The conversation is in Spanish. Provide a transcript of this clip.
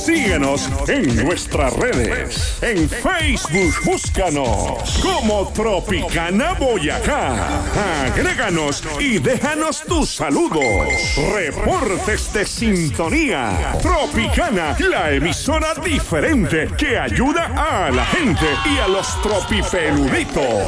Síguenos en nuestras redes. En Facebook, búscanos como Tropicana Boyacá. Agréganos y déjanos tus saludos. Reportes de sintonía. Tropicana, la emisora diferente que ayuda a la gente y a los tropipeluditos.